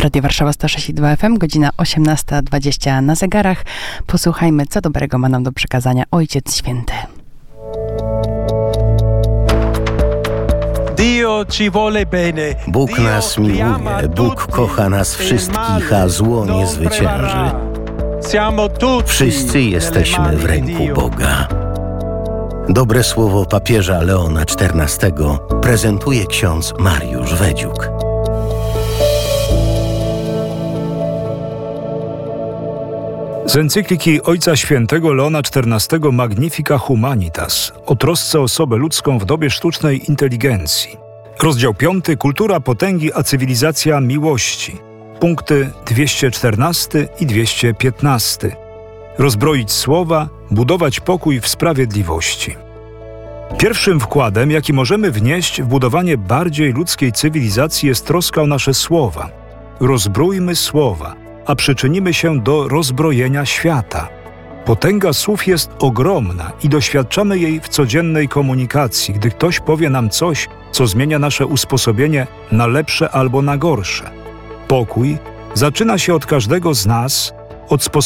Radio Warszawa 106,2 FM, godzina 18:20 na zegarach. Posłuchajmy, co dobrego ma nam do przekazania Ojciec Święty. Bóg nas miłuje, Bóg kocha nas wszystkich, a zło nie zwycięży. Wszyscy jesteśmy w ręku Boga. Dobre słowo papieża Leona XIV prezentuje ksiądz Mariusz Wedziuk. Z encykliki Ojca Świętego Leona XIV Magnifica Humanitas o trosce o osobę ludzką w dobie sztucznej inteligencji. Rozdział 5. Kultura potęgi a cywilizacja miłości. Punkty 214 i 215. Rozbroić słowa, budować pokój w sprawiedliwości. Pierwszym wkładem, jaki możemy wnieść w budowanie bardziej ludzkiej cywilizacji, jest troska o nasze słowa. Rozbrójmy słowa, a przyczynimy się do rozbrojenia świata. Potęga słów jest ogromna i doświadczamy jej w codziennej komunikacji, gdy ktoś powie nam coś, co zmienia nasze usposobienie na lepsze albo na gorsze. Pokój zaczyna się od każdego z nas, od sposobu